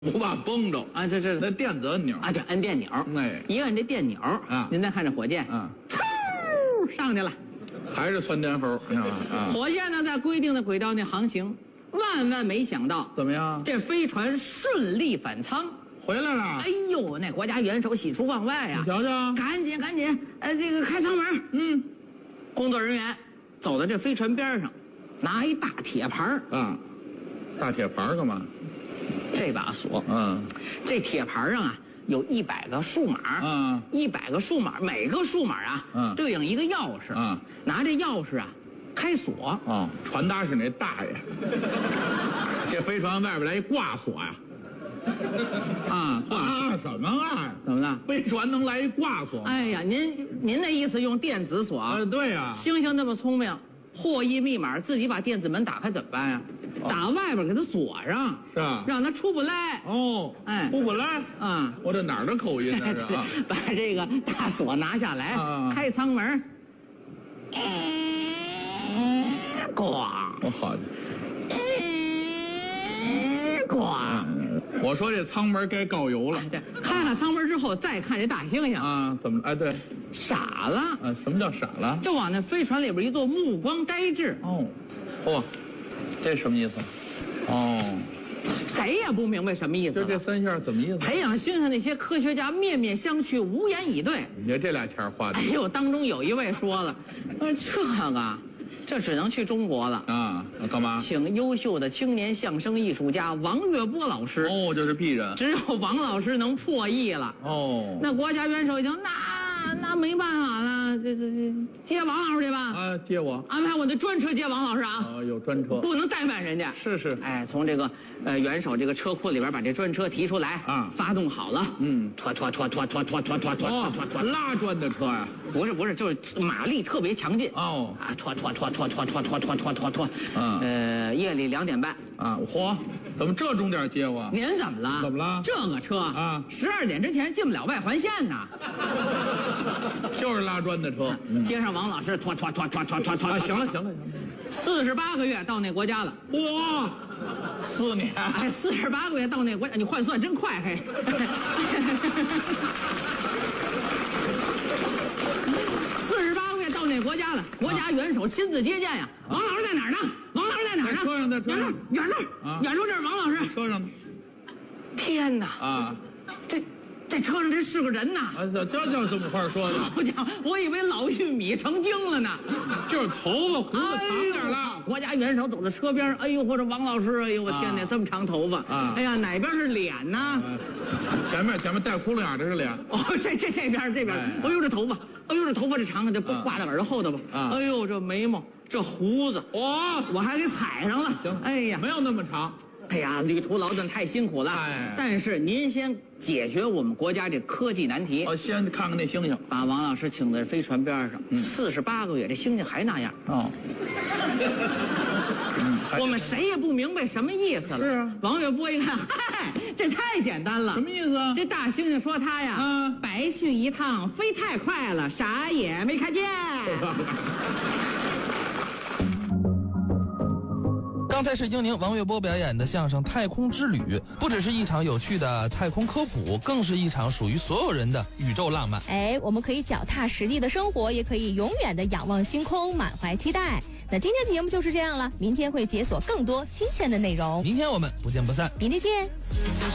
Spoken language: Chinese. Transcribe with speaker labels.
Speaker 1: 不怕崩着
Speaker 2: 啊，这
Speaker 1: 那电子按钮
Speaker 2: 啊，这按电钮，
Speaker 1: 哎，
Speaker 2: 一按这电钮
Speaker 1: 啊，
Speaker 2: 您再看这火箭，上去了，
Speaker 1: 还是窜天猴啊！
Speaker 2: 火箭呢在规定的轨道内航行，万万没想到
Speaker 1: 怎么样？
Speaker 2: 这飞船顺利返舱
Speaker 1: 回来了！
Speaker 2: 哎呦，那国家元首喜出望外呀！
Speaker 1: 你瞧瞧，
Speaker 2: 赶紧，这个开舱门，工作人员走到这飞船边上，拿一大铁盘
Speaker 1: 啊，大铁盘干嘛？
Speaker 2: 这把锁，这铁盘上啊有100个数码，100个数码，每个数码啊，对应一个钥匙，拿这钥匙啊开锁。传达是那大爷，
Speaker 1: 这飞船外边来一挂锁呀。挂什么啊？
Speaker 2: 怎么了？
Speaker 1: 飞船能来一挂锁？
Speaker 2: 哎呀，您那意思用电子锁？
Speaker 1: 对呀。
Speaker 2: 星星那么聪明，获益密码自己把电子门打开怎么办呀？打外边给它锁上，
Speaker 1: 是啊，
Speaker 2: 让它出不来。
Speaker 1: 出不来
Speaker 2: 啊！
Speaker 1: 我这哪儿的口音呢？是啊，
Speaker 2: 把这个大锁拿下来，开舱门，咣！
Speaker 1: 好的，
Speaker 2: 咣！
Speaker 1: 我说这舱门该告油了。
Speaker 2: 开了舱门之后，再看这大猩猩
Speaker 1: 啊，怎么？哎，对，
Speaker 2: 傻了。
Speaker 1: 什么叫傻了？
Speaker 2: 就往那飞船里边一坐，目光呆滞。
Speaker 1: 这什么意思？
Speaker 2: 谁也不明白什么意思。
Speaker 1: 就这3下怎么意思？
Speaker 2: 培养猩猩那些科学家面面相觑，无言以对。
Speaker 1: 你看这俩钱花的。
Speaker 2: 哎呦，当中有一位说了，这只能去中国了
Speaker 1: 啊！干嘛？
Speaker 2: 请优秀的青年相声艺术家王月波老师。
Speaker 1: 就是鄙人。
Speaker 2: 只有王老师能破译了。那国家元首已经那没办法了，这接王老师去吧。
Speaker 1: 接我，
Speaker 2: 安排我的专车接王老师啊。
Speaker 1: 有专车，
Speaker 2: 不能怠慢人家。
Speaker 1: 是。
Speaker 2: 哎，从这个元首这个车库里边把这专车提出来发动好了。拖，
Speaker 1: 拉砖的车呀？
Speaker 2: 不是，就是马力特别强劲。拖。夜里2点半。
Speaker 1: 怎么这钟点接我？
Speaker 2: 您怎么了？
Speaker 1: 怎么了？
Speaker 2: 这个车12点之前进不了外环线呐。
Speaker 1: 就是拉砖的车。
Speaker 2: 接上王老师，拖。
Speaker 1: 行了
Speaker 2: ，48个月到那国家了。
Speaker 1: 哇，4年。
Speaker 2: 哎，48个月到那国家，你换算真快嘿。48个月到那国家了，国家元首亲自接见呀。王老师在哪儿呢？
Speaker 1: 车上的。
Speaker 2: 远处这是王老师。
Speaker 1: 车上的。
Speaker 2: 天哪！这车上这是个人呐！
Speaker 1: 这叫这么话说的？
Speaker 2: 好家伙，我以为老玉米成精了呢。
Speaker 1: 就是头发胡子长点了。
Speaker 2: 国家元首走到车边，哎呦，或者王老师，哎呦，我天哪，这么长头发哎呀，哪边是脸呢？
Speaker 1: 前面带窟窿眼的是脸。
Speaker 2: 这边。哎呦，这头发，这长的，这挂在耳朵后头吧。哎呦，这眉毛，这胡子，我还给踩上了。
Speaker 1: 行，
Speaker 2: 哎呀，
Speaker 1: 没有那么长。
Speaker 2: 哎呀，旅途劳顿太辛苦了。但是您先解决我们国家这科技难题。
Speaker 1: 先看看那猩猩。
Speaker 2: 把王老师请在飞船边上，48个月，这猩猩还那样。我们谁也不明白什么意思了。
Speaker 1: 是啊。
Speaker 2: 王月波一看，嗨，这太简单了。
Speaker 1: 什么意思啊？
Speaker 2: 这大猩猩说他呀，白去一趟，飞太快了，啥也没看见。
Speaker 3: 刚才是英宁、王月波表演的相声《太空之旅》，不只是一场有趣的太空科普，更是一场属于所有人的宇宙浪漫。
Speaker 4: 我们可以脚踏实地的生活，也可以永远的仰望星空，满怀期待。那今天的节目就是这样了，明天会解锁更多新鲜的内容。
Speaker 3: 明天我们不见不散，
Speaker 4: 明天见。